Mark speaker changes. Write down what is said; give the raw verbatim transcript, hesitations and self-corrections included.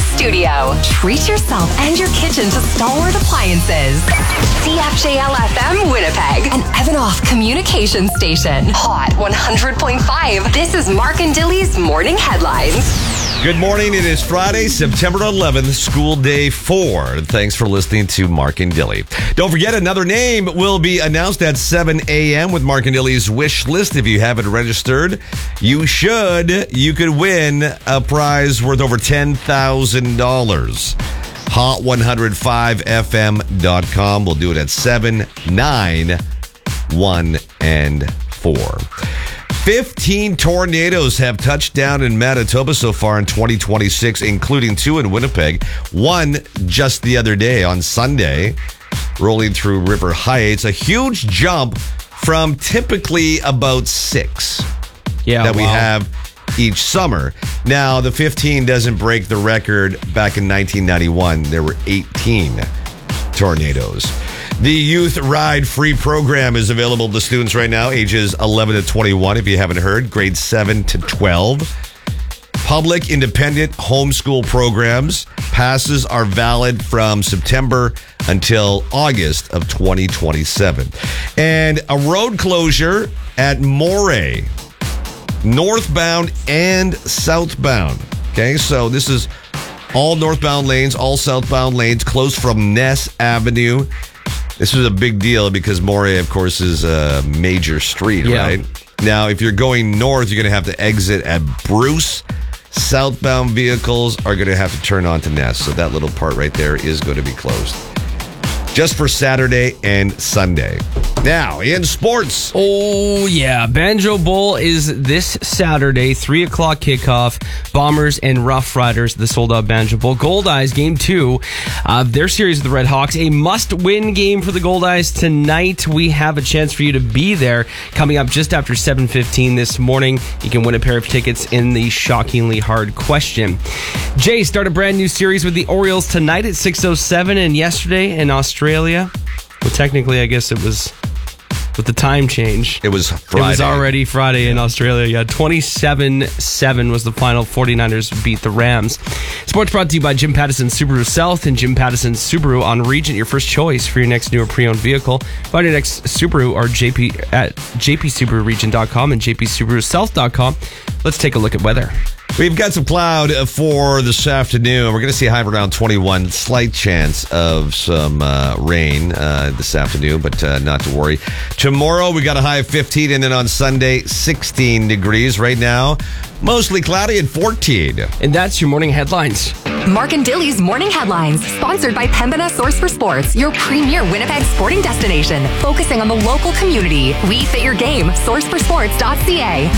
Speaker 1: studio. Treat yourself and your kitchen to Stalwart Appliances. C F J L F M Winnipeg, an Evanoff communication station. Hot one hundred point five. This is Mark and Dilly's Morning Headlines.
Speaker 2: Good morning. It is Friday, September eleventh, school day four. Thanks for listening to Mark and Dilly. Don't forget, another name will be announced at seven a.m. with Mark and Dilly's wish list. If you haven't registered, you should. You could win a prize worth over ten thousand dollars. hot one oh five f m dot com. We'll do it at seven, nine, one, and four. fifteen tornadoes have touched down in Manitoba so far in twenty twenty-six, including two in Winnipeg. One just the other day on Sunday, rolling through River Heights. A huge jump from typically about six
Speaker 3: yeah,
Speaker 2: that we
Speaker 3: wow.
Speaker 2: have each summer. Now, the fifteen doesn't break the record. Back in nineteen ninety-one, there were eighteen tornadoes. The Youth Ride Free program is available to students right now, ages eleven to twenty-one, if you haven't heard, grades seven to twelve. Public independent homeschool programs. Passes are valid from September until August of twenty twenty-seven. And a road closure at Moray, northbound and southbound. Okay, so this is all northbound lanes, all southbound lanes, closed from Ness Avenue. This was a big deal because Moray, of course, is a major street,
Speaker 3: yeah.
Speaker 2: right? Now, if you're going north, you're going to have to exit at Bruce. Southbound vehicles are going to have to turn onto Ness. So that little part right there is going to be closed. Just for Saturday and Sunday. Now, in sports.
Speaker 3: Oh, yeah. Banjo Bowl is this Saturday, three o'clock kickoff. Bombers and Rough Riders, the sold-out Banjo Bowl. Gold Eyes, game two of their series with the Red Hawks. A must-win game for the Gold Eyes tonight. We have a chance for you to be there coming up just after seven fifteen this morning. You can win a pair of tickets in the shockingly hard question. Jay, start a brand new series with the Orioles tonight at six oh seven, and yesterday in Australia. Australia. Well, technically, I guess it was with the time change.
Speaker 2: It was Friday.
Speaker 3: It was already Friday in Australia. Yeah, twenty-seven seven was the final. forty-niners beat the Rams. Sports brought to you by Jim Pattison Subaru South and Jim Pattison Subaru on Regent, your first choice for your next new or pre-owned vehicle. Find your next Subaru or J P at j p subaru regent dot com and j p subaru south dot com. Let's take a look at weather.
Speaker 2: We've got some cloud for this afternoon. We're going to see a high of around twenty-one. Slight chance of some uh, rain uh, this afternoon, but uh, not to worry. Tomorrow, we got a high of fifteen, and then on Sunday, sixteen degrees. Right now, mostly cloudy and fourteen.
Speaker 3: And that's your morning headlines.
Speaker 1: Mark and Dilly's Morning Headlines, sponsored by Pembina Source for Sports, your premier Winnipeg sporting destination, focusing on the local community. We fit your game. source for sports dot c a.